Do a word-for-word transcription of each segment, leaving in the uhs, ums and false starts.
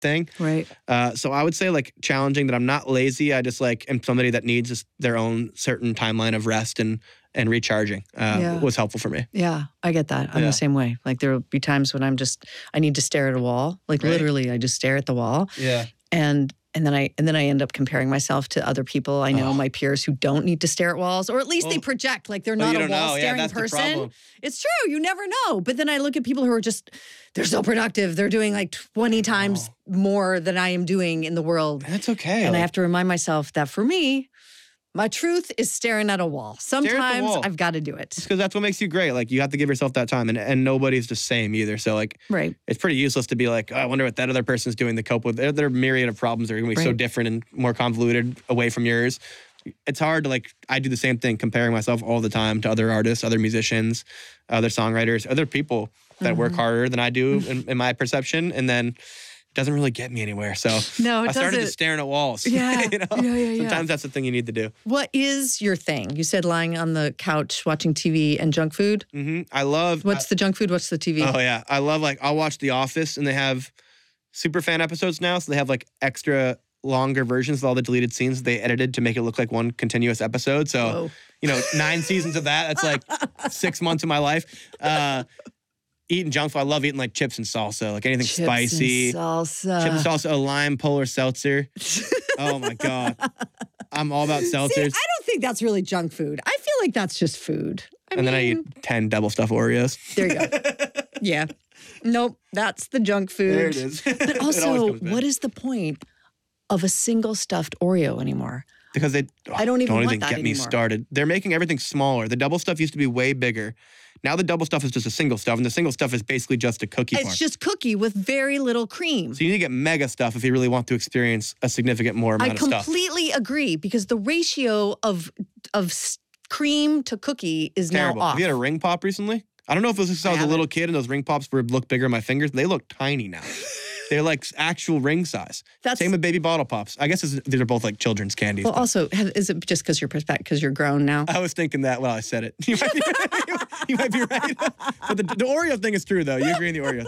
thing. Right. Uh, so I would say like challenging that I'm not lazy. I just like am somebody that needs just their own certain timeline of rest and and recharging uh, Yeah. was helpful for me. Yeah, I get that. I'm Yeah. the same way. Like there will be times when I'm just, I need to stare at a wall. Like Right. literally, I just stare at the wall. Yeah. And and then I and then I end up comparing myself to other people I know, Oh. my peers who don't need to stare at walls, or at least they Well, project like they're well, not you a don't know. wall Yeah, staring that's the person. problem. It's true. You never know. But then I look at people who are just, they're so productive. They're doing like twenty times more than I am doing in the world. That's okay. And I Like, have to remind myself that for me, my truth is staring at a wall. Sometimes wall. I've got to do it. because that's what makes you great. Like you have to give yourself that time, and and nobody's the same either. So like Right. it's pretty useless to be like, oh, I wonder what that other person's doing to cope with. Their, their myriad of problems are going to be so Right. different and more convoluted away from yours. It's hard to like. I do the same thing, comparing myself all the time to other artists, other musicians, other songwriters, other people that work harder than I do in, in my perception, and then it doesn't really get me anywhere. So No, it I started doesn't. just staring at walls. Yeah. you know? Yeah, yeah, yeah. Sometimes that's the thing you need to do. What is your thing? You said lying on the couch, watching T V and junk food. hmm I love. What's the junk food? What's the T V? Oh yeah, I love like I'll watch The Office, and they have super fan episodes now, so they have like extra longer versions of all the deleted scenes they edited to make it look like one continuous episode. So Whoa. you know, nine seasons of that. That's like six months of my life. Uh, eating junk food, I love eating like chips and salsa, like anything Chips spicy. and salsa. Chips and salsa, a lime polar seltzer. Oh my god, I'm all about See, I seltzers. don't think that's really junk food. I feel like that's just food. I and mean, then I eat ten double stuffed Oreos. there you go. Yeah. Nope, that's the junk food. There it is. But It always also, comes back. what is the point of a single stuffed Oreo anymore? Because they I don't even don't want even that get me anymore. started. They're making everything smaller. The double stuff used to be way bigger. Now the double stuff is just a single stuff, and the single stuff is basically just a cookie It's bar. just cookie with very little cream. So you need to get mega stuff if you really want to experience a significant more amount I of stuff. completely agree because the ratio of of s- cream to cookie is Terrible. now off. Have you had a ring pop recently? I don't know if it was because I I was a haven't. little kid and those ring pops were look bigger on my fingers. They look tiny now. They're like actual ring size. That's- Same with baby bottle pops. I guess it's, these are both like children's candies. Well, but also, have, is it just because you're because you're grown now? I was thinking that while I said it. You might be, you might be right. But the, the Oreo thing is true, though. You agree on the Oreo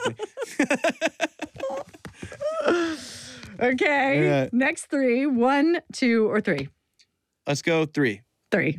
thing. Okay. All right. Next three. One, two, or three. Let's go three. Three.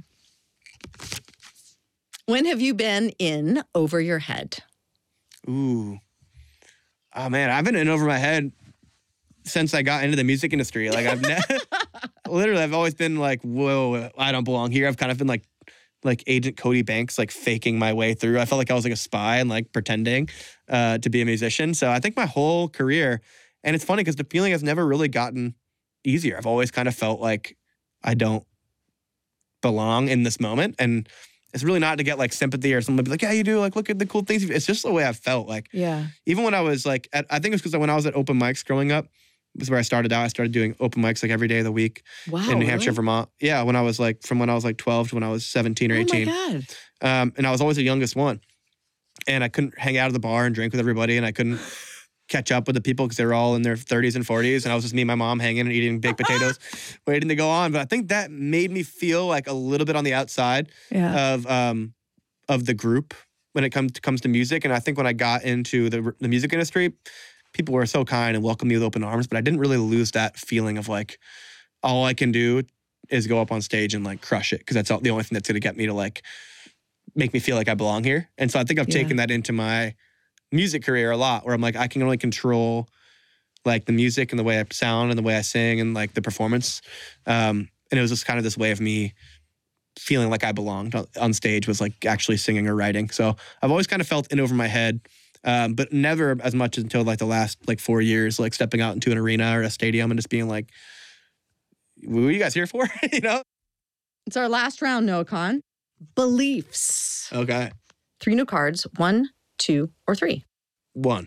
When have you been in over your head? Ooh. Oh, man. I've been in over my head since I got into the music industry. Like, I've never, literally, I've always been like, whoa, I don't belong here. I've kind of been like, like Agent Cody Banks, like faking my way through. I felt like I was like a spy and like pretending uh, to be a musician. So I think my whole career, and it's funny because the feeling has never really gotten easier. I've always kind of felt like I don't belong in this moment. And it's really not to get like sympathy or somebody be like, yeah, you do. Like, look at the cool things. It's just the way I've felt. Like, Yeah. even when I was like, at, I think it was because when I was at open mics growing up, was where I started out. I started doing open mics like every day of the week Wow. in New Hampshire, really? Vermont. Yeah, when I was like, from when I was like twelve to when I was seventeen or Oh eighteen. my God. Um, and I was always the youngest one. And I couldn't hang out at the bar and drink with everybody. And I couldn't catch up with the people because they were all in their thirties and forties. And I was just me and my mom hanging and eating baked potatoes, waiting to go on. But I think that made me feel like a little bit on the outside Yeah. of um, of the group when it comes to, comes to music. And I think when I got into the, the music industry, people were so kind and welcomed me with open arms, but I didn't really lose that feeling of like, all I can do is go up on stage and like crush it. Cause that's all, the only thing that's going to get me to like, make me feel like I belong here. And so I think I've Yeah. taken that into my music career a lot, where I'm like, I can only control like the music and the way I sound and the way I sing and like the performance. Um, and it was just kind of this way of me feeling like I belonged on- on stage, was like actually singing or writing. So I've always kind of felt in over my head, um, but never as much until like the last like four years, like stepping out into an arena or a stadium and just being like, what are you guys here for? You know? It's our last round, Noah Khan. Beliefs. Okay. Three new cards. One, two, or three. One.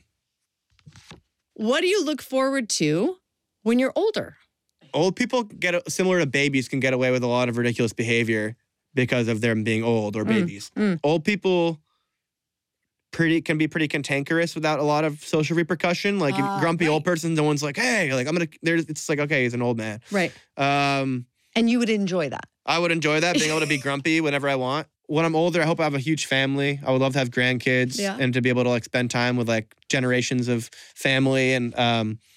What do you look forward to when you're older? Old people get, similar to babies, can get away with a lot of ridiculous behavior because of them being old or babies. mm. Old people pretty can be pretty cantankerous without a lot of social repercussion. Like Ah, if grumpy old right. person, no one's like, hey, like I'm gonna. There's, it's like, okay, he's an old man. Right. Um, And you would enjoy that. I would enjoy that, being able to be grumpy whenever I want. When I'm older, I hope I have a huge family. I would love to have grandkids Yeah. and to be able to like spend time with like generations of family. And um,